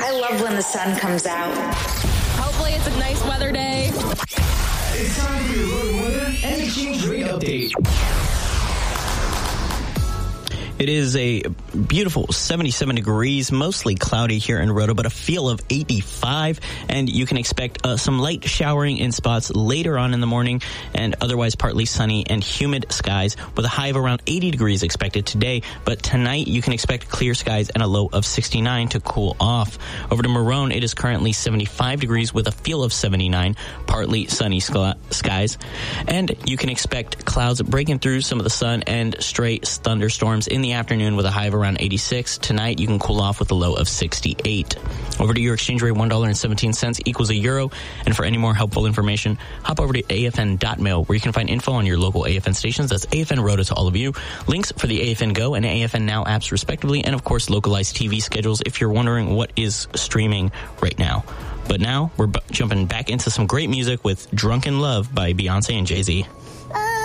I love when the sun comes out. Hopefully it's a nice weather day. It's time for your road weather and exchange rate update. It is a beautiful 77 degrees, mostly cloudy here in Roto, but a feel of 85. And you can expect some light showering in spots later on in the morning, and otherwise partly sunny and humid skies with a high of around 80 degrees expected today. But tonight you can expect clear skies and a low of 69 to cool off. Over to Marone, it is currently 75 degrees with a feel of 79, partly sunny skies. And you can expect clouds breaking through some of the sun and stray thunderstorms in the afternoon with a high of around 86. Tonight you can cool off with a low of 68. Over to your exchange rate, $1.17 equals €1. And for any more helpful information, hop over to afn.mil, where you can find info on your local AFN stations. That's AFN Roto to all of you. Links for the AFN Go and AFN Now apps respectively, and of course localized TV schedules if you're wondering what is streaming right now. But now we're jumping back into some great music with Drunken Love by Beyonce and Jay-Z.